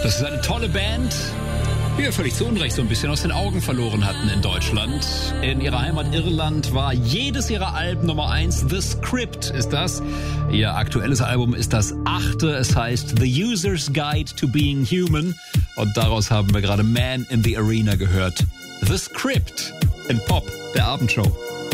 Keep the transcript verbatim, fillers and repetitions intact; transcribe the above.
Das ist eine tolle Band, die wir völlig zu Unrecht so ein bisschen aus den Augen verloren hatten in Deutschland. In ihrer Heimat Irland war jedes ihrer Alben Nummer eins. The Script ist das. Ihr aktuelles Album ist das achte. Es heißt The User's Guide to Being Human. Und daraus haben wir gerade Man in the Arena gehört. The Script in Pop, der Abendshow.